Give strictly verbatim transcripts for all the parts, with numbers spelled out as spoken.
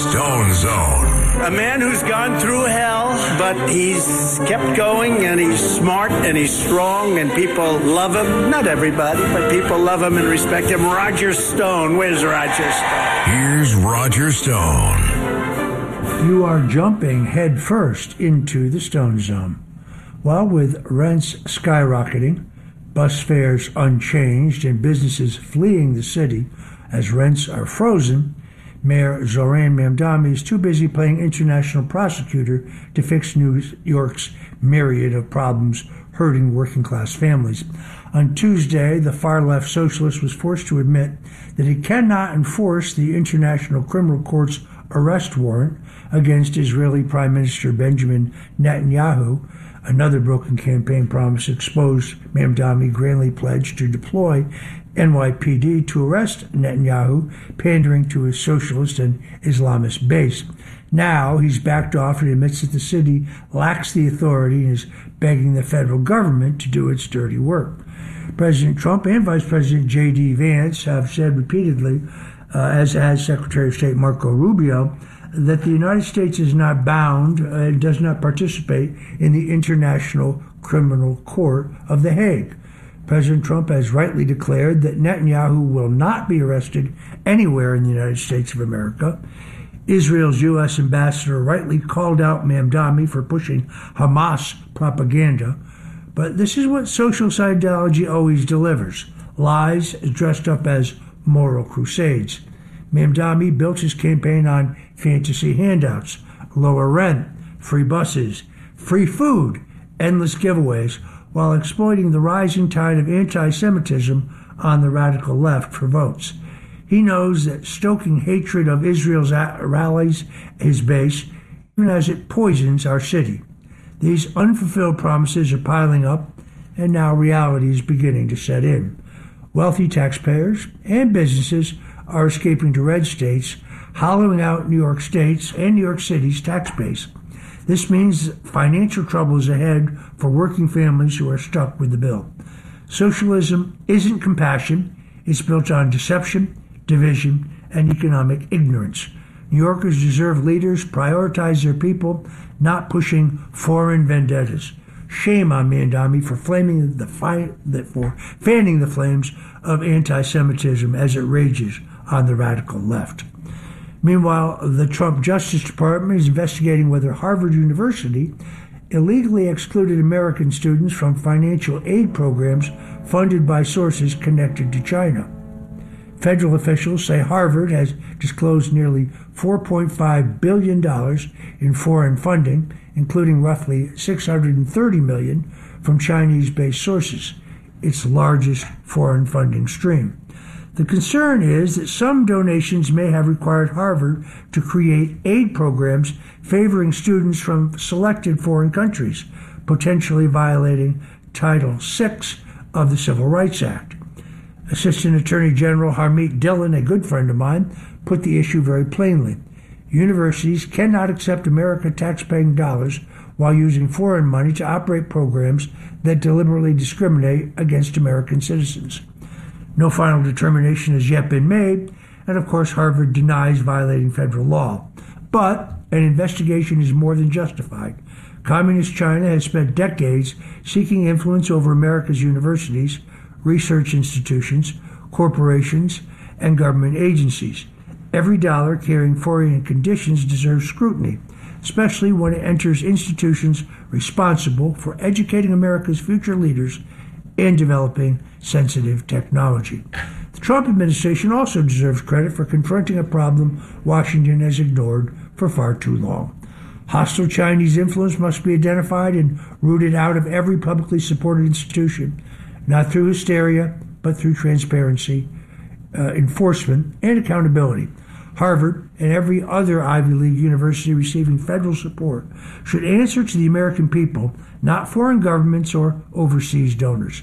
Stone Zone. A man who's gone through hell, but he's kept going, and he's smart, and he's strong, and people love him. Not everybody, but people love him and respect him. Roger Stone. Where's Roger Stone? Here's Roger Stone. You are jumping headfirst into the Stone Zone. Well, with rents skyrocketing, bus fares unchanged, and businesses fleeing the city as rents are frozen, Mayor Zoran Mamdani is too busy playing international prosecutor to fix New York's myriad of problems hurting working-class families. On Tuesday, the far-left socialist was forced to admit that he cannot enforce the International Criminal Court's arrest warrant against Israeli Prime Minister Benjamin Netanyahu. Another broken campaign promise exposed Mamdani grandly pledged to deploy N Y P D to arrest Netanyahu, pandering to his socialist and Islamist base. Now he's backed off and admits that the city lacks the authority and is begging the federal government to do its dirty work. President Trump and Vice President J D Vance have said repeatedly, uh, as has Secretary of State Marco Rubio, that the United States is not bound and does not participate in the International Criminal Court of The Hague. President Trump has rightly declared that Netanyahu will not be arrested anywhere in the United States of America. Israel's U S ambassador rightly called out Mamdani for pushing Hamas propaganda. But this is what social ideology always delivers: lies dressed up as moral crusades. Mamdani built his campaign on fantasy handouts, lower rent, free buses, free food, endless giveaways, while exploiting the rising tide of anti-Semitism on the radical left for votes. He knows that stoking hatred of Israel's rallies his base, even as it poisons our city. These unfulfilled promises are piling up, and now reality is beginning to set in. Wealthy taxpayers and businesses are escaping to red states, hollowing out New York State's and New York City's tax base. This means financial trouble is ahead for working families who are stuck with the bill. Socialism isn't compassion. It's built on deception, division, and economic ignorance. New Yorkers deserve leaders prioritize their people, not pushing foreign vendettas. Shame on Mamdani for flaming the fi- for fanning the flames of anti-Semitism as it rages on the radical left. Meanwhile, the Trump Justice Department is investigating whether Harvard University illegally excluded American students from financial aid programs funded by sources connected to China. Federal officials say Harvard has disclosed nearly four point five billion dollars in foreign funding, including roughly six hundred thirty million dollars from Chinese-based sources, its largest foreign funding stream. The concern is that some donations may have required Harvard to create aid programs favoring students from selected foreign countries, potentially violating Title six of the Civil Rights Act. Assistant Attorney General Harmeet Dillon, a good friend of mine, put the issue very plainly. Universities cannot accept American taxpaying dollars while using foreign money to operate programs that deliberately discriminate against American citizens. No final determination has yet been made, and of course Harvard denies violating federal law. But an investigation is more than justified. Communist China has spent decades seeking influence over America's universities, research institutions, corporations, and government agencies. Every dollar carrying foreign conditions deserves scrutiny, especially when it enters institutions responsible for educating America's future leaders and developing sensitive technology. The Trump administration also deserves credit for confronting a problem Washington has ignored for far too long. Hostile Chinese influence must be identified and rooted out of every publicly supported institution, not through hysteria, but through transparency, uh, enforcement, and accountability. Harvard and every other Ivy League university receiving federal support should answer to the American people, not foreign governments or overseas donors.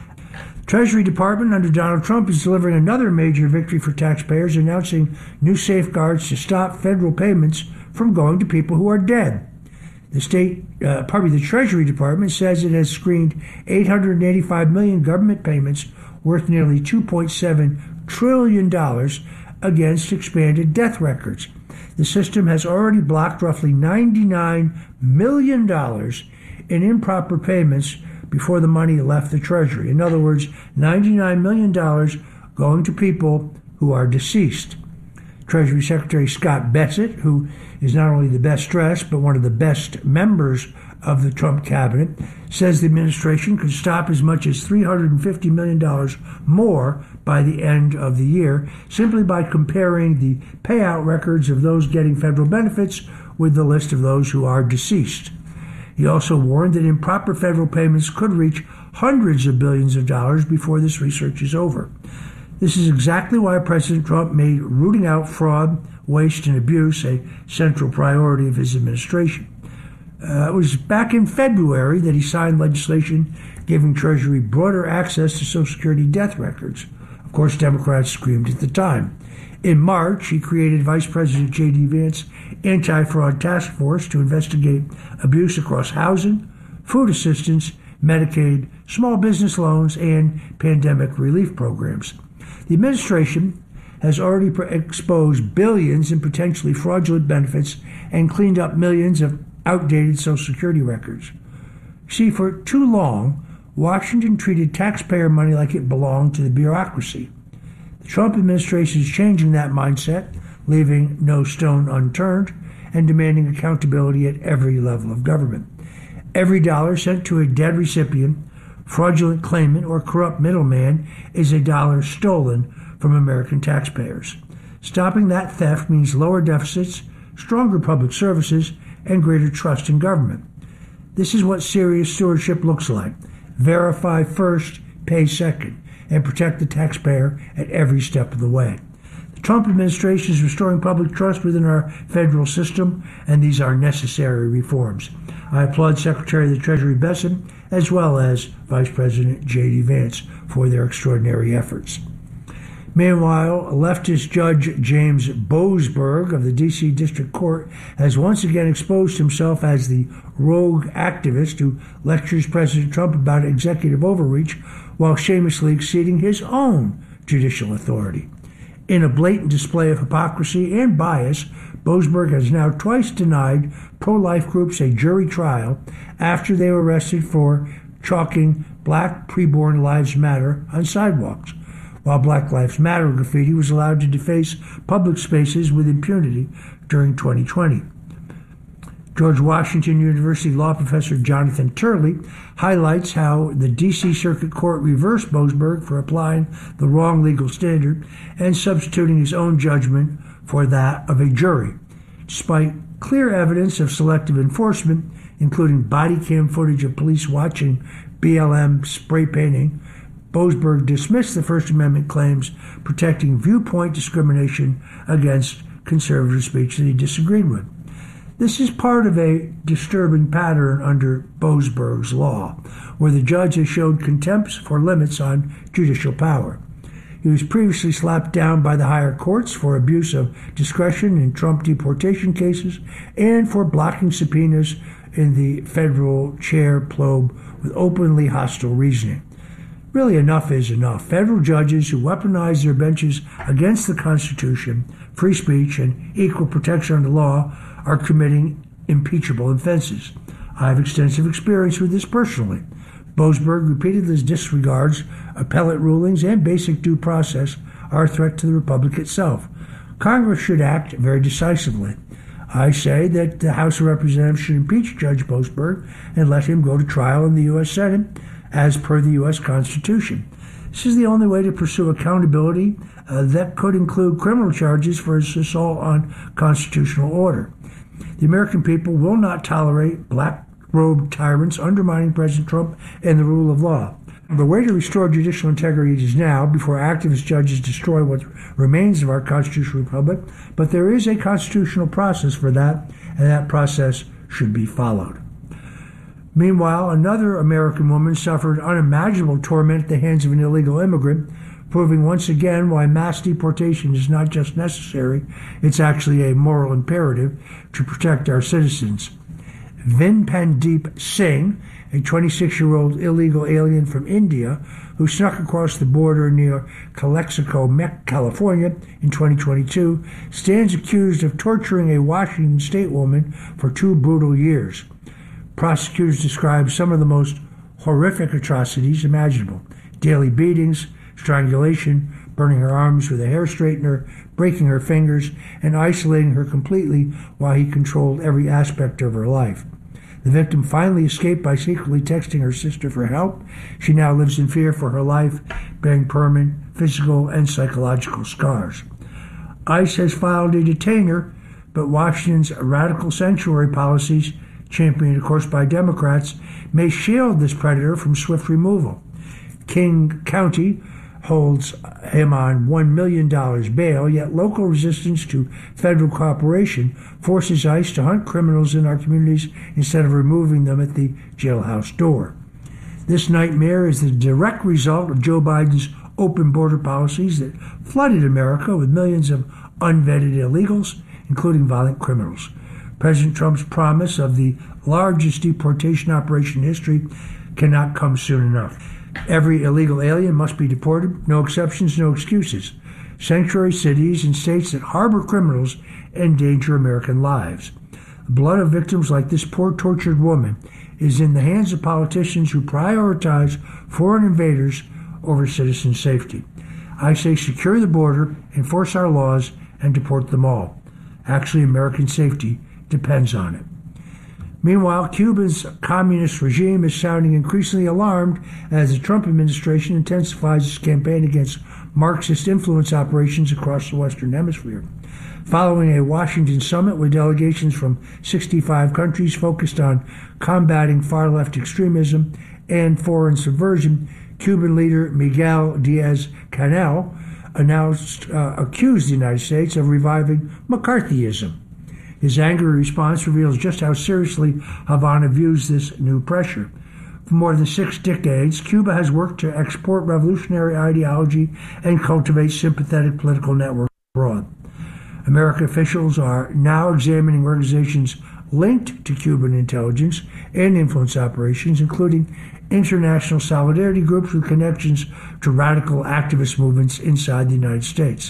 Treasury Department under Donald Trump is delivering another major victory for taxpayers, announcing new safeguards to stop federal payments from going to people who are dead. The state, uh, pardon me, the Treasury Department says it has screened eight hundred eighty-five million government payments worth nearly two point seven trillion dollars against expanded death records. the system has already blocked roughly ninety-nine million dollars in improper payments before the money left the Treasury. In other words, ninety-nine million dollars going to people who are deceased. Treasury Secretary Scott Bessent, who is not only the best dressed, but one of the best members of the Trump cabinet, says the administration could stop as much as three hundred fifty million dollars more by the end of the year, simply by comparing the payout records of those getting federal benefits with the list of those who are deceased. He also warned that improper federal payments could reach hundreds of billions of dollars before this research is over. This is exactly why President Trump made rooting out fraud, waste, and abuse a central priority of his administration. Uh, it was back in February that he signed legislation giving Treasury broader access to Social Security death records. Of course, Democrats screamed at the time. In March, he created Vice President J D. Vance Anti-Fraud Task Force to investigate abuse across housing, food assistance, Medicaid, small business loans, and pandemic relief programs. The administration has already exposed billions in potentially fraudulent benefits and cleaned up millions of outdated Social Security records. See, for too long, Washington treated taxpayer money like it belonged to the bureaucracy. The Trump administration is changing that mindset, leaving no stone unturned, and demanding accountability at every level of government. Every dollar sent to a dead recipient, fraudulent claimant, or corrupt middleman is a dollar stolen from American taxpayers. Stopping that theft means lower deficits, stronger public services, and greater trust in government. This is what serious stewardship looks like. Verify first, pay second, and protect the taxpayer at every step of the way. The Trump administration is restoring public trust within our federal system, and these are necessary reforms. I applaud Secretary of the Treasury Bessent as well as Vice President J D. Vance for their extraordinary efforts. Meanwhile, leftist Judge James Boasberg of the D C District Court has once again exposed himself as the rogue activist who lectures President Trump about executive overreach while shamelessly exceeding his own judicial authority. In a blatant display of hypocrisy and bias, Boasberg has now twice denied pro-life groups a jury trial after they were arrested for chalking Black Preborn Lives Matter on sidewalks, while Black Lives Matter graffiti was allowed to deface public spaces with impunity during twenty twenty. George Washington University law professor Jonathan Turley highlights how the D C Circuit Court reversed Boasberg for applying the wrong legal standard and substituting his own judgment for that of a jury. Despite clear evidence of selective enforcement, including body cam footage of police watching B L M spray painting, Boasberg dismissed the First Amendment claims protecting viewpoint discrimination against conservative speech that he disagreed with. This is part of a disturbing pattern under Boasberg's law, where the judge has showed contempt for limits on judicial power. He was previously slapped down by the higher courts for abuse of discretion in Trump deportation cases and for blocking subpoenas in the federal chair probe with openly hostile reasoning. Really, enough is enough. Federal judges who weaponize their benches against the Constitution, free speech, and equal protection under law are committing impeachable offenses. I have extensive experience with this personally. Boasberg repeatedly disregards appellate rulings and basic due process are a threat to the republic itself. Congress should act very decisively. I say that the House of Representatives should impeach Judge Boasberg and let him go to trial in the U S Senate as per the U S Constitution. This is the only way to pursue accountability uh, that could include criminal charges for his assault on constitutional order. The American people will not tolerate black-robed tyrants undermining President Trump and the rule of law. The way to restore judicial integrity is now, before activist judges destroy what remains of our constitutional republic, but there is a constitutional process for that, and that process should be followed. Meanwhile, another American woman suffered unimaginable torment at the hands of an illegal immigrant, proving once again why mass deportation is not just necessary, it's actually a moral imperative to protect our citizens. Vinpandeep Singh, a twenty-six-year-old illegal alien from India who snuck across the border near Calexico, California in twenty twenty-two, stands accused of torturing a Washington state woman for two brutal years. Prosecutors describe some of the most horrific atrocities imaginable: daily beatings, strangulation, burning her arms with a hair straightener, breaking her fingers, and isolating her completely while he controlled every aspect of her life. The victim finally escaped by secretly texting her sister for help. She now lives in fear for her life, bearing permanent physical and psychological scars. ICE has filed a detainer, but Washington's radical sanctuary policies, championed, of course, by Democrats, may shield this predator from swift removal. King County holds him on one million dollars bail, yet local resistance to federal cooperation forces ICE to hunt criminals in our communities instead of removing them at the jailhouse door. This nightmare is the direct result of Joe Biden's open border policies that flooded America with millions of unvetted illegals, including violent criminals. President Trump's promise of the largest deportation operation in history cannot come soon enough. Every illegal alien must be deported, no exceptions, no excuses. Sanctuary cities and states that harbor criminals endanger American lives. The blood of victims like this poor tortured woman is in the hands of politicians who prioritize foreign invaders over citizen safety. I say secure the border, enforce our laws, and deport them all. Actually, American safety depends on it. Meanwhile, Cuba's communist regime is sounding increasingly alarmed as the Trump administration intensifies its campaign against Marxist influence operations across the Western Hemisphere. Following a Washington summit with delegations from sixty-five countries focused on combating far-left extremism and foreign subversion, Cuban leader Miguel Diaz-Canel announced, uh, accused the United States of reviving McCarthyism. His angry response reveals just how seriously Havana views this new pressure. For more than six decades, Cuba has worked to export revolutionary ideology and cultivate sympathetic political networks abroad. American officials are now examining organizations linked to Cuban intelligence and influence operations, including international solidarity groups with connections to radical activist movements inside the United States.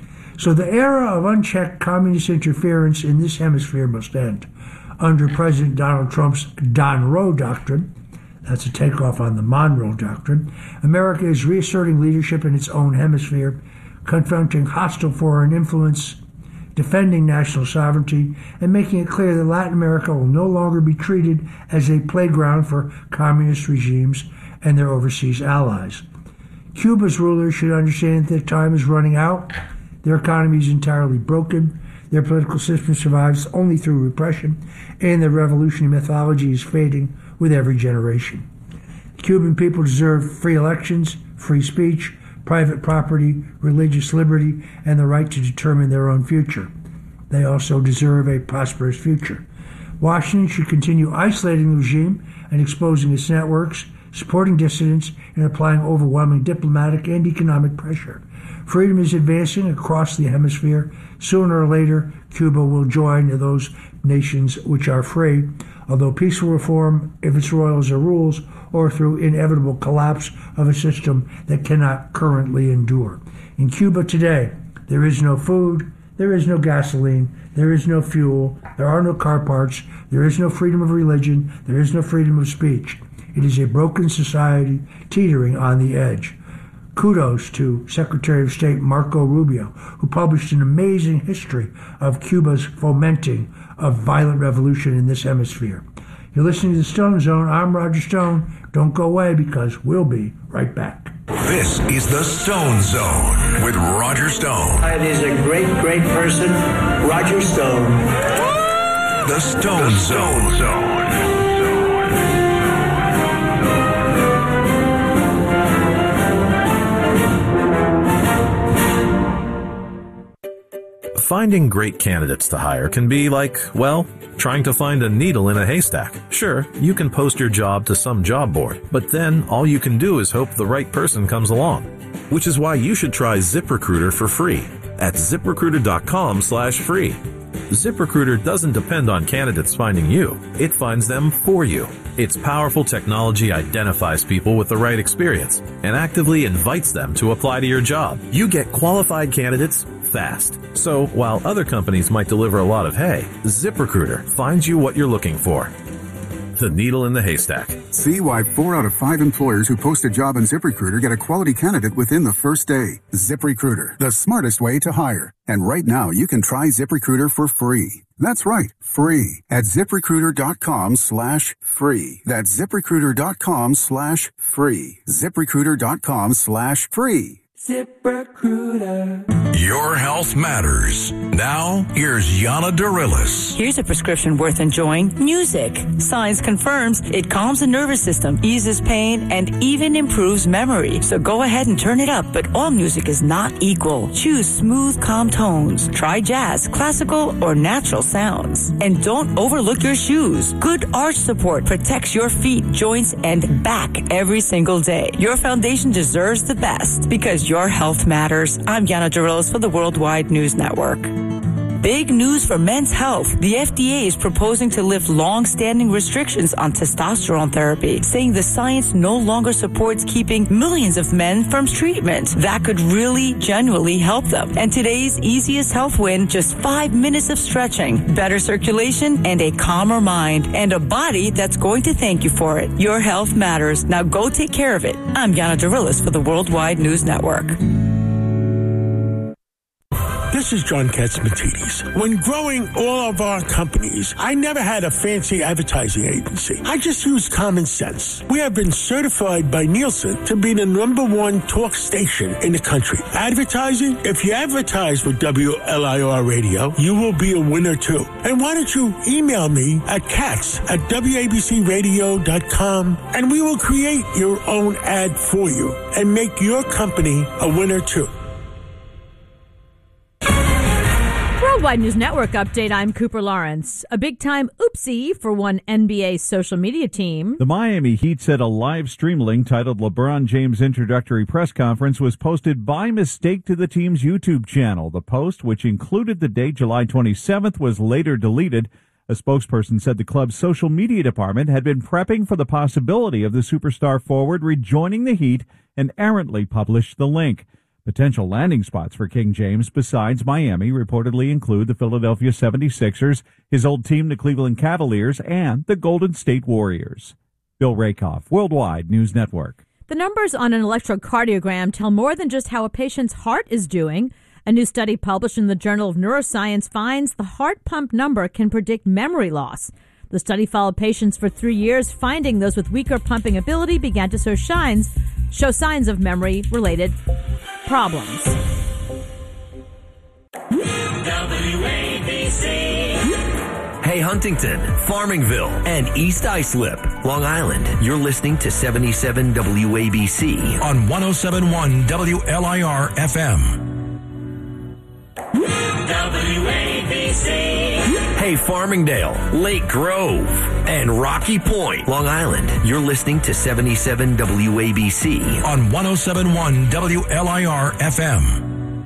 So the era of unchecked communist interference in this hemisphere must end. Under President Donald Trump's Don Roe Doctrine, that's a takeoff on the Monroe Doctrine, America is reasserting leadership in its own hemisphere, confronting hostile foreign influence, defending national sovereignty, and making it clear that Latin America will no longer be treated as a playground for communist regimes and their overseas allies. Cuba's rulers should understand that their time is running out. Their economy is entirely broken. Their political system survives only through repression, and their revolutionary mythology is fading with every generation. The Cuban people deserve free elections, free speech, private property, religious liberty, and the right to determine their own future. They also deserve a prosperous future. Washington should continue isolating the regime and exposing its networks, supporting dissidents, and applying overwhelming diplomatic and economic pressure. Freedom is advancing across the hemisphere. Sooner or later, Cuba will join those nations which are free, although peaceful reform, if its royals or rules, or through inevitable collapse of a system that cannot currently endure. In Cuba today, there is no food, there is no gasoline, there is no fuel, there are no car parts, there is no freedom of religion, there is no freedom of speech. It is a broken society teetering on the edge. Kudos to Secretary of State Marco Rubio, who published an amazing history of Cuba's fomenting of violent revolution in this hemisphere. You're listening to The Stone Zone. I'm Roger Stone. Don't go away because we'll be right back. This is The Stone Zone with Roger Stone. It is a great, great person, Roger Stone. The Stone Zone. Zone. Finding great candidates to hire can be like, well, trying to find a needle in a haystack. Sure, you can post your job to some job board, but then all you can do is hope the right person comes along. Which is why you should try ZipRecruiter for free at ZipRecruiter.com slash free. ZipRecruiter doesn't depend on candidates finding you. It finds them for you. Its powerful technology identifies people with the right experience and actively invites them to apply to your job. You get qualified candidates fast. So while other companies might deliver a lot of hay, ZipRecruiter finds you what you're looking for. The needle in the haystack. See why four out of five employers who post a job on ZipRecruiter get a quality candidate within the first day. ZipRecruiter, the smartest way to hire. And right now, you can try ZipRecruiter for free. That's right, free at ZipRecruiter.com slash free. That's ZipRecruiter.com slash free. ZipRecruiter.com slash free. ZipRecruiter. Your health matters. Now, here's Yana Dorillis. Here's a prescription worth enjoying. Music. Science confirms it calms the nervous system, eases pain, and even improves memory. So go ahead and turn it up, but all music is not equal. Choose smooth, calm tones. Try jazz, classical, or natural sounds. And don't overlook your shoes. Good arch support protects your feet, joints, and back every single day. Your foundation deserves the best because your health matters. I'm Yana Dorillis for the Worldwide News Network. Big news for men's health. The F D A is proposing to lift long-standing restrictions on testosterone therapy, saying the science no longer supports keeping millions of men from treatment. That could really, genuinely help them. And today's easiest health win, just five minutes of stretching, better circulation, and a calmer mind, and a body that's going to thank you for it. Your health matters. Now go take care of it. I'm Yana Dorillis for the Worldwide News Network. This is John Katzmatidis. When growing all of our companies, I never had a fancy advertising agency. I just used common sense. We have been certified by Nielsen to be the number one talk station in the country. Advertising? If you advertise with W L I R Radio, you will be a winner too. And why don't you email me at katz at W A B C radio dot com and we will create your own ad for you and make your company a winner too. Worldwide News Network update. I'm Cooper Lawrence. A big-time oopsie for one N B A social media team. The Miami Heat said a live stream link titled LeBron James Introductory Press Conference was posted by mistake to the team's YouTube channel. The post, which included the date July twenty-seventh, was later deleted. A spokesperson said the club's social media department had been prepping for the possibility of the superstar forward rejoining the Heat and errantly published the link. Potential landing spots for King James besides Miami reportedly include the Philadelphia seventy-sixers, his old team, the Cleveland Cavaliers, and the Golden State Warriors. Bill Rakoff, Worldwide News Network. The numbers on an electrocardiogram tell more than just how a patient's heart is doing. A new study published in the Journal of Neuroscience finds the heart pump number can predict memory loss. The study followed patients for three years, finding those with weaker pumping ability began to show signs, show signs of memory-related problems. W A B C. Hey, Huntington, Farmingville, and East Islip, Long Island. You're listening to seventy-seven W A B C on one oh seven point one W L I R F M. W A B C. Hey, Farmingdale, Lake Grove, and Rocky Point, Long Island. You're listening to seventy-seven W A B C on one oh seven point one W L I R F M.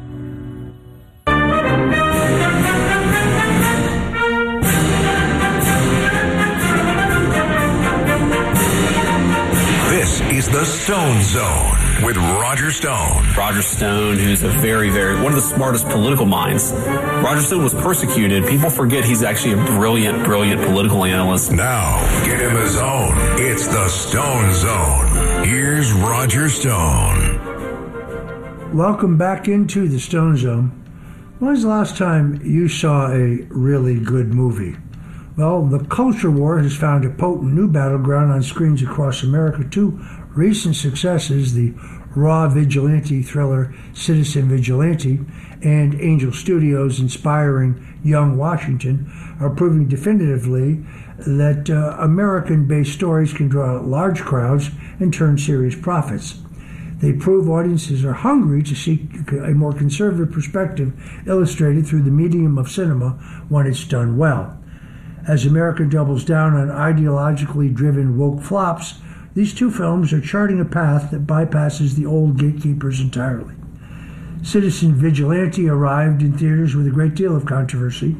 This is the Stone Zone with Roger Stone. Roger Stone, who's a very, very, one of the smartest political minds. Roger Stone was persecuted. People forget he's actually a brilliant, brilliant political analyst. Now, get in the zone. It's the Stone Zone. Here's Roger Stone. Welcome back into the Stone Zone. When was the last time you saw a really good movie? Well, the culture war has found a potent new battleground on screens across America. Two recent successes, the raw vigilante thriller Citizen Vigilante and Angel Studios' inspiring Young Washington, are proving definitively that uh, American-based stories can draw large crowds and turn serious profits. They prove audiences are hungry to seek a more conservative perspective illustrated through the medium of cinema when it's done well. As America doubles down on ideologically driven woke flops, these two films are charting a path that bypasses the old gatekeepers entirely. Citizen Vigilante arrived in theaters with a great deal of controversy.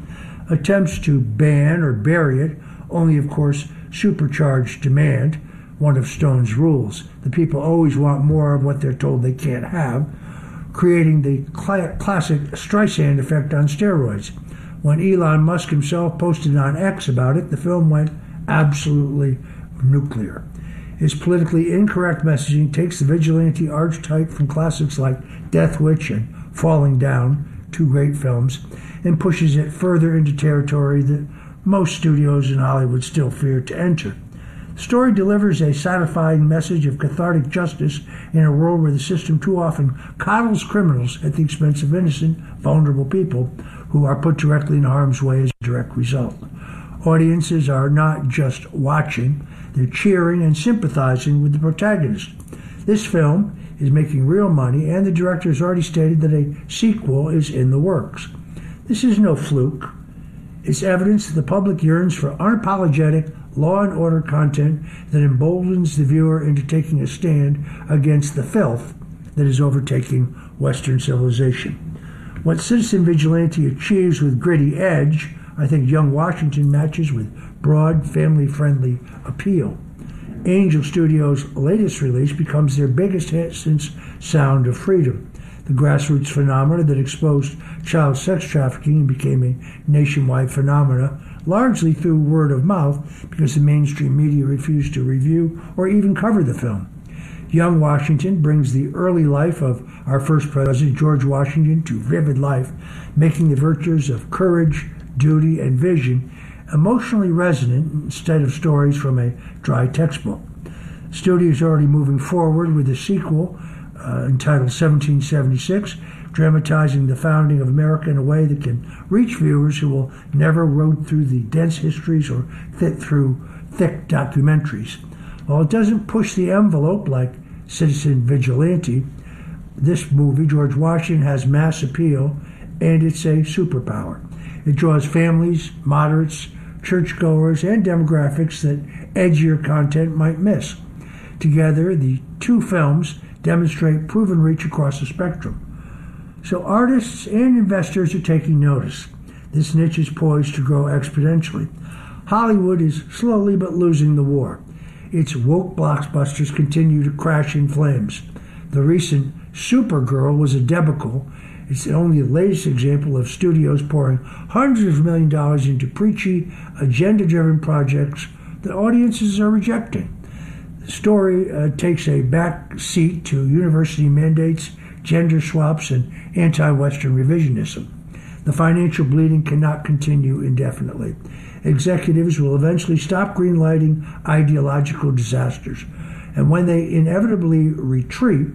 Attempts to ban or bury it only, of course, supercharge demand, one of Stone's rules. The people always want more of what they're told they can't have, creating the cl- classic Streisand effect on steroids. When Elon Musk himself posted on X about it, the film went absolutely nuclear. His politically incorrect messaging takes the vigilante archetype from classics like Death Wish and Falling Down, two great films, and pushes it further into territory that most studios in Hollywood still fear to enter. The story delivers a satisfying message of cathartic justice in a world where the system too often coddles criminals at the expense of innocent, vulnerable people who are put directly in harm's way as a direct result. Audiences are not just watching, they're cheering and sympathizing with the protagonist. This film is making real money, and the director has already stated that a sequel is in the works. This is no fluke. It's evidence that the public yearns for unapologetic, law and order content that emboldens the viewer into taking a stand against the filth that is overtaking Western civilization. What Citizen Vigilante achieves with gritty edge, I think Young Washington matches with broad, family-friendly appeal. Angel Studios' latest release becomes their biggest hit since Sound of Freedom, the grassroots phenomena that exposed child sex trafficking and became a nationwide phenomena, largely through word of mouth because the mainstream media refused to review or even cover the film. Young Washington brings the early life of our first president, George Washington, to vivid life, making the virtues of courage, duty, and vision emotionally resonant instead of stories from a dry textbook. The studio is already moving forward with a sequel uh, entitled seventeen seventy-six, dramatizing the founding of America in a way that can reach viewers who will never road through the dense histories or fit through thick documentaries. While it doesn't push the envelope like Citizen Vigilante, this movie, George Washington, has mass appeal, and it's a superpower. It draws families, moderates, churchgoers, and demographics that edgier content might miss. Together, the two films demonstrate proven reach across the spectrum. So artists and investors are taking notice. This niche is poised to grow exponentially. Hollywood is slowly but losing the war. Its woke blockbusters continue to crash in flames. The recent Supergirl was a debacle. It's only the latest example of studios pouring hundreds of million dollars into preachy, agenda-driven projects that audiences are rejecting. The story uh, takes a back seat to university mandates, gender swaps, and anti-Western revisionism. The financial bleeding cannot continue indefinitely. Executives will eventually stop greenlighting ideological disasters, and when they inevitably retreat,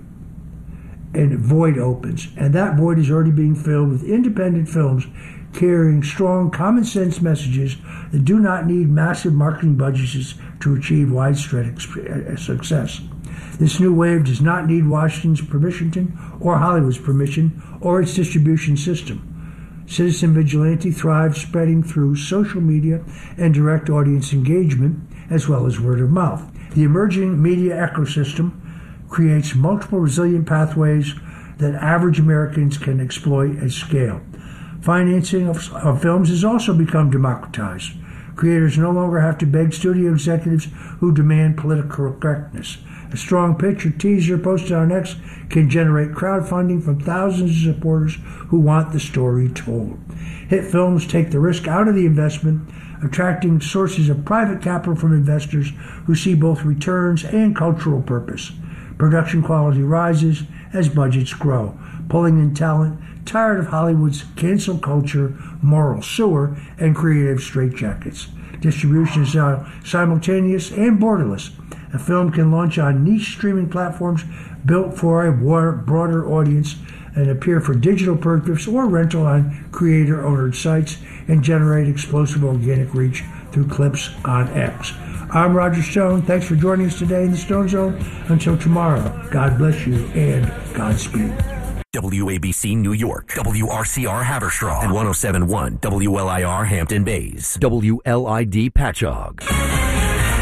a void opens, and that void is already being filled with independent films carrying strong common sense messages that do not need massive marketing budgets to achieve widespread success. This new wave does not need Washington's permission or Hollywood's permission or its distribution system. Citizen Vigilante thrives spreading through social media and direct audience engagement, as well as word of mouth. The emerging media ecosystem creates multiple resilient pathways that average Americans can exploit at scale. Financing of, of films has also become democratized. Creators no longer have to beg studio executives who demand political correctness. A strong picture teaser posted on X can generate crowdfunding from thousands of supporters who want the story told. Hit films take the risk out of the investment, attracting sources of private capital from investors who see both returns and cultural purpose. Production quality rises as budgets grow, pulling in talent tired of Hollywood's cancel culture, moral sewer, and creative straitjackets. Distribution is now simultaneous and borderless. A film can launch on niche streaming platforms built for a broader audience and appear for digital purchase or rental on creator-owned sites and generate explosive organic reach through clips on X. I'm Roger Stone. Thanks for joining us today in the Stone Zone. Until tomorrow, God bless you and Godspeed. W A B C New York, W R C R Haverstraw, and one oh seven point one W L I R Hampton Bays, W L I D Patchogue.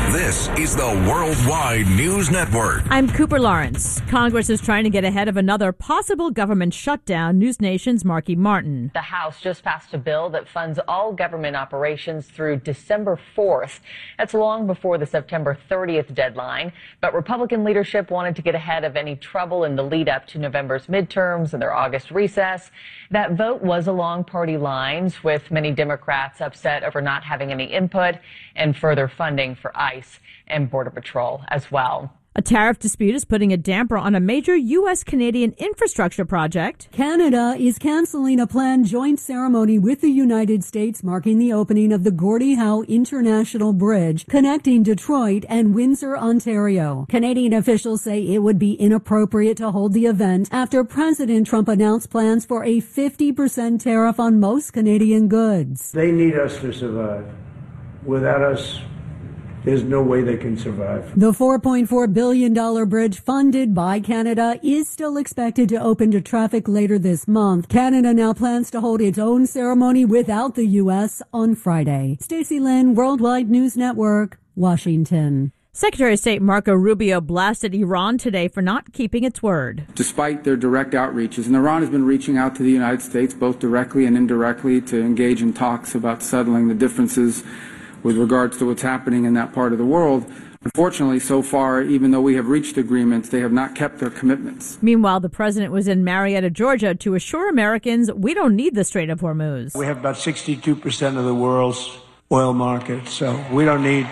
This is the Worldwide News Network. I'm Cooper Lawrence. Congress is trying to get ahead of another possible government shutdown. News Nation's Marky Martin. The House just passed a bill that funds all government operations through December fourth. That's long before the September thirtieth deadline. But Republican leadership wanted to get ahead of any trouble in the lead up to November's midterms and their August recess. That vote was along party lines, with many Democrats upset over not having any input and further funding for ICE and Border Patrol as well. A tariff dispute is putting a damper on a major U S Canadian infrastructure project. Canada is canceling a planned joint ceremony with the United States marking the opening of the Gordie Howe International Bridge connecting Detroit and Windsor, Ontario. Canadian officials say it would be inappropriate to hold the event after President Trump announced plans for a fifty percent tariff on most Canadian goods. They need us to survive. Without us, there's no way they can survive. The four point four billion dollars bridge funded by Canada is still expected to open to traffic later this month. Canada now plans to hold its own ceremony without the U S on Friday. Stacey Lynn, Worldwide News Network, Washington. Secretary of State Marco Rubio blasted Iran today for not keeping its word. Despite their direct outreaches, and Iran has been reaching out to the United States both directly and indirectly to engage in talks about settling the differences with regards to what's happening in that part of the world. Unfortunately, so far, even though we have reached agreements, they have not kept their commitments. Meanwhile, the president was in Marietta, Georgia, to assure Americans we don't need the Strait of Hormuz. We have about sixty-two percent of the world's oil market, so we don't need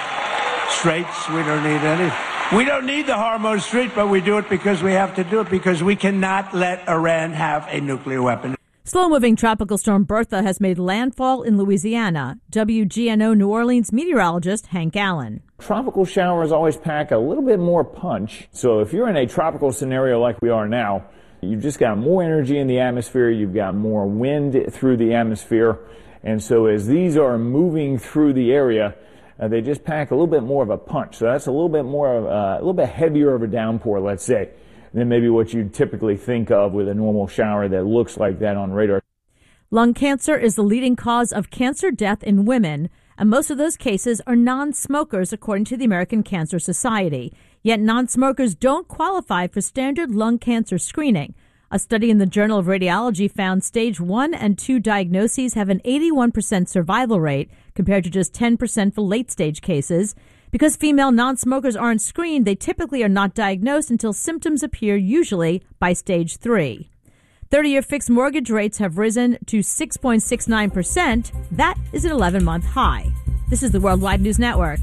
straits. We don't need any. We don't need the Hormuz Strait, but we do it because we have to do it, because we cannot let Iran have a nuclear weapon. Slow-moving tropical storm Bertha has made landfall in Louisiana. W G N O New Orleans meteorologist Hank Allen. Tropical showers always pack a little bit more punch. So if you're in a tropical scenario like we are now, you've just got more energy in the atmosphere, you've got more wind through the atmosphere. And so as these are moving through the area, uh, they just pack a little bit more of a punch. So that's a little bit more of a, a little bit heavier of a downpour, let's say, than maybe what you'd typically think of with a normal shower that looks like that on radar. Lung cancer is the leading cause of cancer death in women, and most of those cases are non-smokers, according to the American Cancer Society. Yet non-smokers don't qualify for standard lung cancer screening. A study in the Journal of Radiology found stage one and two diagnoses have an eighty-one percent survival rate compared to just ten percent for late-stage cases. Because female non-smokers aren't screened, they typically are not diagnosed until symptoms appear, usually by stage three. thirty-year fixed mortgage rates have risen to six point six nine percent. That is an eleven-month high. This is the Worldwide News Network.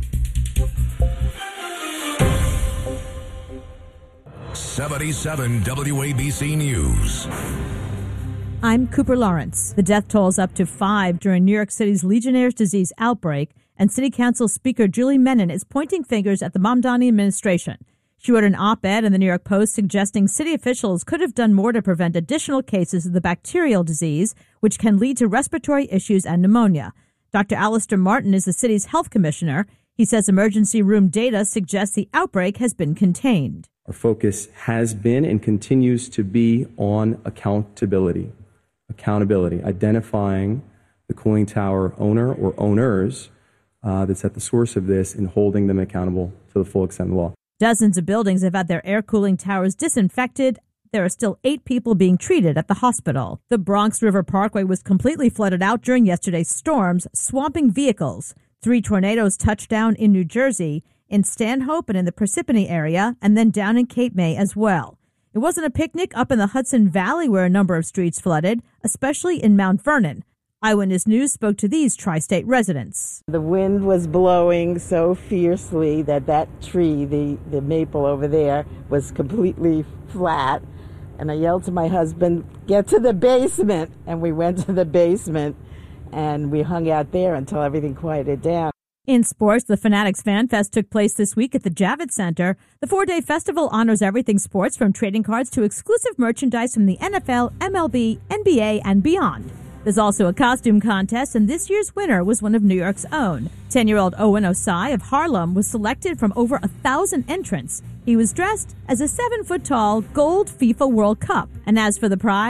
seventy-seven W A B C News. I'm Cooper Lawrence. The death toll is up to five during New York City's Legionnaire's disease outbreak, and City Council Speaker Julie Menin is pointing fingers at the Mamdani administration. She wrote an op-ed in the New York Post suggesting city officials could have done more to prevent additional cases of the bacterial disease, which can lead to respiratory issues and pneumonia. Doctor Alistair Martin is the city's health commissioner. He says emergency room data suggests the outbreak has been contained. Our focus has been and continues to be on accountability. Accountability, identifying the cooling tower owner or owners uh, that's at the source of this and holding them accountable to the full extent of the law. Dozens of buildings have had their air cooling towers disinfected. There are still eight people being treated at the hospital. The Bronx River Parkway was completely flooded out during yesterday's storms, swamping vehicles. Three tornadoes touched down in New Jersey, in Stanhope and in the Parsippany area, and then down in Cape May as well. It wasn't a picnic up in the Hudson Valley where a number of streets flooded, especially in Mount Vernon. Eyewitness News spoke to these tri-state residents. The wind was blowing so fiercely that that tree, the, the maple over there, was completely flat. And I yelled to my husband, get to the basement. And we went to the basement and we hung out there until everything quieted down. In sports, the Fanatics Fan Fest took place this week at the Javits Center. The four-day festival honors everything sports, from trading cards to exclusive merchandise from the N F L, M L B, N B A, and beyond. There's also a costume contest, and this year's winner was one of New York's own. ten-year-old Owen Osai of Harlem was selected from over a thousand entrants. He was dressed as a seven-foot-tall gold FIFA World Cup. And as for the prize,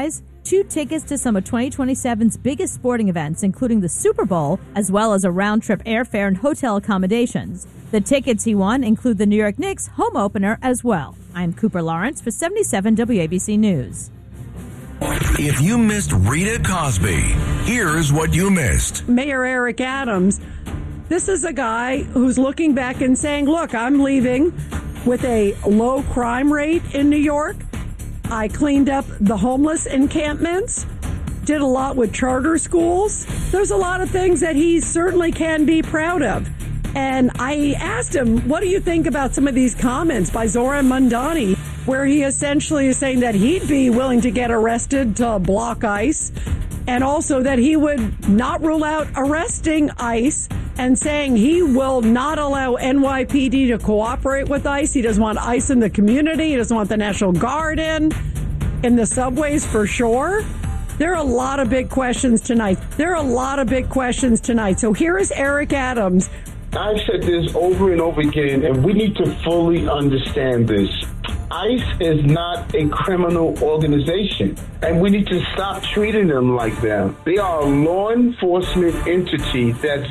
two tickets to some of twenty twenty-seven's biggest sporting events, including the Super Bowl, as well as a round-trip airfare and hotel accommodations. The tickets he won include the New York Knicks home opener as well. I'm Cooper Lawrence for seventy-seven W A B C News. If you missed Rita Cosby, here's what you missed. Mayor Eric Adams, this is a guy who's looking back and saying, look, I'm leaving with a low crime rate in New York. I cleaned up the homeless encampments, did a lot with charter schools. There's a lot of things that he certainly can be proud of. And I asked him, what do you think about some of these comments by Zoran Mandani, where he essentially is saying that he'd be willing to get arrested to block ICE, and also that he would not rule out arresting ICE, and saying he will not allow N Y P D to cooperate with ICE. He doesn't want ICE in the community. He doesn't want the National Guard in, in the subways for sure. There are a lot of big questions tonight. There are a lot of big questions tonight. So here is Eric Adams. I've said this over and over again, and we need to fully understand this. ICE is not a criminal organization, and we need to stop treating them like that. They are a law enforcement entity that's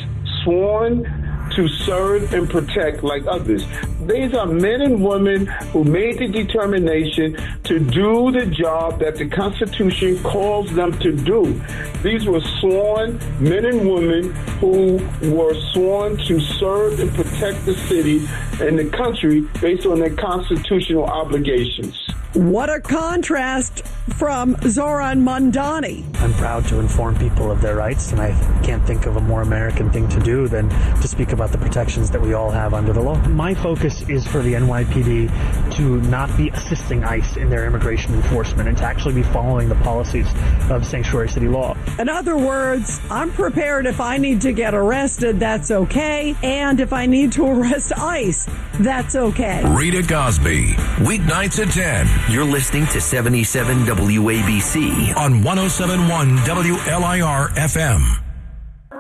sworn to serve and protect like others. These are men and women who made the determination to do the job that the Constitution calls them to do. These were sworn men and women who were sworn to serve and protect the city and the country based on their constitutional obligations. What a contrast from Zoran Mandani. I'm proud to inform people of their rights, and I can't think of a more American thing to do than to speak about the protections that we all have under the law. My focus is for the N Y P D to not be assisting ICE in their immigration enforcement and to actually be following the policies of sanctuary city law. In other words, I'm prepared if I need to get arrested, that's okay. And if I need to arrest ICE, that's okay. Rita Cosby, weeknights at ten. You're listening to seventy-seven W A B C on one oh seven point one W L I R F M.